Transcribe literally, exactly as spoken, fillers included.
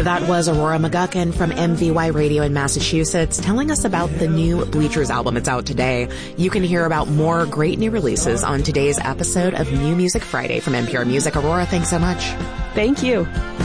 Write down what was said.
That was Aurora McGuckin from M V Y Radio in Massachusetts telling us about the new Bleachers album. It's out today. You can hear about more great new releases on today's episode of New Music Friday from N P R Music. Aurora, thanks so much. Thank you.